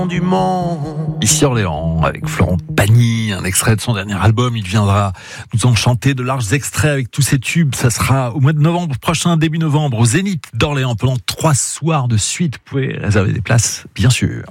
Du Mans. Ici Orléans, avec Florent Pagny, un extrait de son dernier album. Il viendra nous en chanter de larges extraits avec tous ses tubes. Ça sera au mois de novembre prochain, début novembre, au Zénith d'Orléans, pendant 3 soirs de suite. Vous pouvez réserver des places, bien sûr.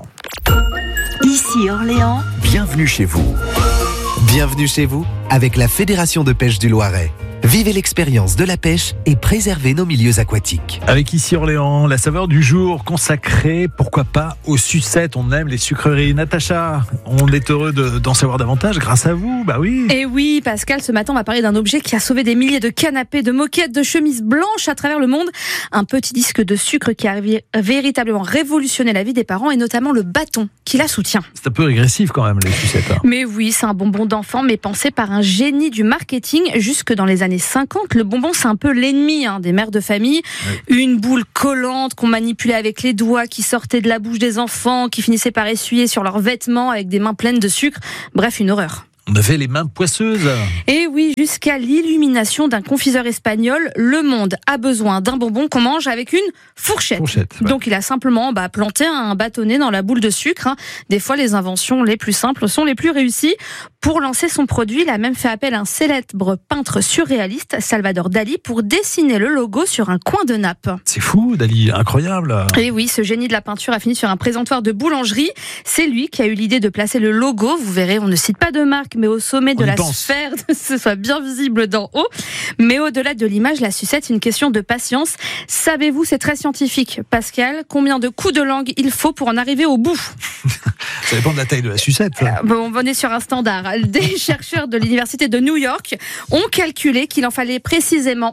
Ici Orléans. Bienvenue chez vous. Bienvenue chez vous avec la Fédération de pêche du Loiret. Vivez l'expérience de la pêche et préservez nos milieux aquatiques. Avec Ici Orléans, la saveur du jour consacrée, pourquoi pas, aux sucettes. On aime les sucreries. Natacha, on est heureux d'en savoir davantage grâce à vous. Bah oui. Et oui, Pascal, ce matin, on va parler d'un objet qui a sauvé des milliers de canapés, de moquettes, de chemises blanches à travers le monde. Un petit disque de sucre qui a véritablement révolutionné la vie des parents et notamment le bâton qui la soutient. C'est un peu régressif quand même, les sucettes. Mais oui, c'est un bonbon d'enfant, mais pensé par un génie du marketing jusque dans les années 50. Le bonbon, c'est un peu l'ennemi des mères de famille. Oui. Une boule collante qu'on manipulait avec les doigts, qui sortait de la bouche des enfants, qui finissait par essuyer sur leurs vêtements avec des mains pleines de sucre. Bref, une horreur. On avait les mains poisseuses. Et oui, jusqu'à l'illumination d'un confiseur espagnol, le monde a besoin d'un bonbon qu'on mange avec une fourchette. Ouais. Donc il a simplement planté un bâtonnet dans la boule de sucre. Des fois, les inventions les plus simples sont les plus réussies. Pour lancer son produit, il a même fait appel à un célèbre peintre surréaliste, Salvador Dali, pour dessiner le logo sur un coin de nappe. C'est fou, Dali, incroyable. Et oui, ce génie de la peinture a fini sur un présentoir de boulangerie. C'est lui qui a eu l'idée de placer le logo. Vous verrez, on ne cite pas de marque, mais au sommet de la sphère, que ce soit bien visible d'en haut. Mais au-delà de l'image, la sucette, c'est une question de patience. Savez-vous, c'est très scientifique, Pascal, combien de coups de langue il faut pour en arriver au bout? Ça dépend de la taille de la sucette. Bon, on est sur un standard. Des chercheurs de l'université de New York ont calculé qu'il en fallait précisément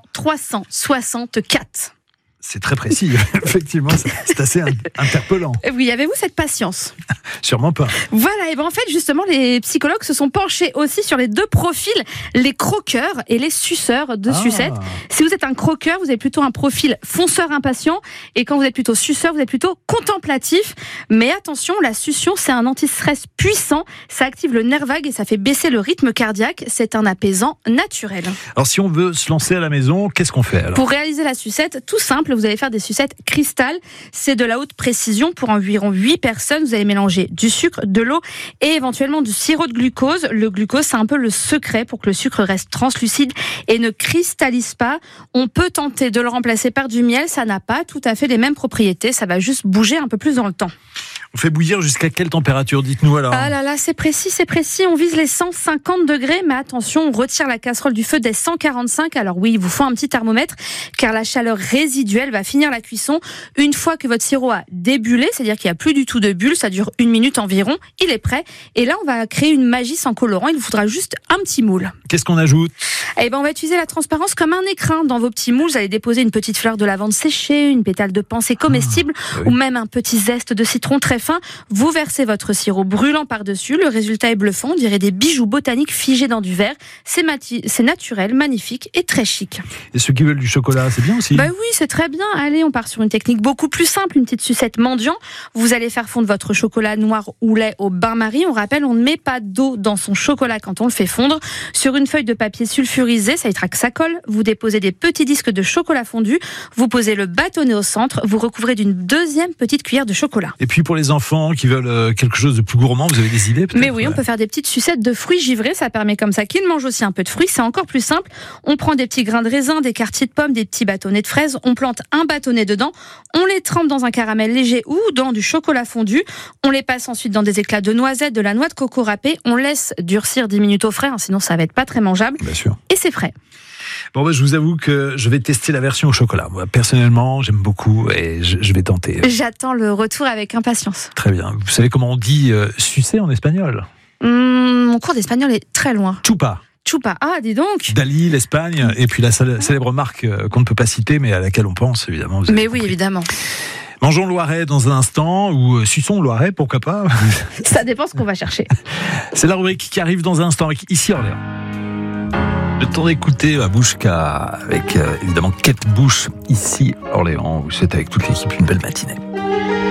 364. C'est très précis, effectivement, c'est assez interpellant. Oui, avez-vous cette patience? Sûrement pas. Voilà, et en fait, justement, les psychologues se sont penchés aussi sur les deux profils, les croqueurs et les suceurs de sucettes. Si vous êtes un croqueur, vous avez plutôt un profil fonceur impatient, et quand vous êtes plutôt suceur, vous êtes plutôt contemplatif. Mais attention, la succion, c'est un anti-stress puissant, ça active le nerf vague et ça fait baisser le rythme cardiaque, c'est un apaisant naturel. Alors si on veut se lancer à la maison, qu'est-ce qu'on fait alors? Pour réaliser la sucette, tout simple, vous allez faire des sucettes cristal. C'est de la haute précision pour environ 8 personnes. Vous allez mélanger du sucre, de l'eau et éventuellement du sirop de glucose. Le glucose, c'est un peu le secret pour que le sucre reste translucide et ne cristallise pas. On peut tenter de le remplacer par du miel. Ça n'a pas tout à fait les mêmes propriétés. Ça va juste bouger un peu plus dans le temps. On fait bouillir jusqu'à quelle température, dites-nous alors? Ah là là, c'est précis. On vise les 150 degrés, mais attention, on retire la casserole du feu dès 145. Alors oui, il vous faut un petit thermomètre, car la chaleur résiduelle va finir la cuisson. Une fois que votre sirop a débullé, c'est-à-dire qu'il n'y a plus du tout de bulles, ça dure 1 minute environ, il est prêt. Et là, on va créer une magie sans colorant. Il vous faudra juste un petit moule. Qu'est-ce qu'on ajoute? Eh ben, on va utiliser la transparence comme un écrin. Dans vos petits moules, vous allez déposer une petite fleur de lavande séchée, une pétale de pensée comestible, ou même un petit zeste de citron très fin. Vous versez votre sirop brûlant par-dessus. Le résultat est bluffant. On dirait des bijoux botaniques figés dans du verre. C'est naturel, magnifique et très chic. Et ceux qui veulent du chocolat, c'est bien aussi? Bah oui, c'est très bien. Allez, on part sur une technique beaucoup plus simple, une petite sucette mendiant. Vous allez faire fondre votre chocolat noir ou lait au bain-marie. On rappelle, on ne met pas d'eau dans son chocolat quand on le fait fondre. Sur une feuille de papier sulfurisé, ça évitera que ça colle. Vous déposez des petits disques de chocolat fondu. Vous posez le bâtonnet au centre. Vous recouvrez d'une deuxième petite cuillère de chocolat. Et puis pour les enfants qui veulent quelque chose de plus gourmand, vous avez des idées peut-être? Mais oui, on peut faire des petites sucettes de fruits givrés, ça permet comme ça qu'ils mangent aussi un peu de fruits, c'est encore plus simple. On prend des petits grains de raisin, des quartiers de pommes, des petits bâtonnets de fraises, on plante un bâtonnet dedans, on les trempe dans un caramel léger ou dans du chocolat fondu, on les passe ensuite dans des éclats de noisettes, de la noix de coco râpée, on laisse durcir 10 minutes au frais, sinon ça va être pas très mangeable. Bien sûr. Et c'est frais. Bon, je vous avoue que je vais tester la version au chocolat. Moi, personnellement, j'aime beaucoup et je vais tenter. J'attends le retour avec impatience. Très bien. Vous savez comment on dit sucer en espagnol? Mon cours d'espagnol est très loin. Chupa. Ah, dis donc. Dali, l'Espagne, et puis la célèbre marque qu'on ne peut pas citer, mais à laquelle on pense, évidemment. Mais oui, évidemment. Mangeons Loiret dans un instant, ou suçons Loiret, pourquoi pas. Ça dépend ce qu'on va chercher. C'est la rubrique qui arrive dans un instant avec Ici Orléans. Le temps d'écouter Babouchka avec évidemment Kate Bush, Ici Orléans. Vous souhaite avec toute l'équipe une belle matinée.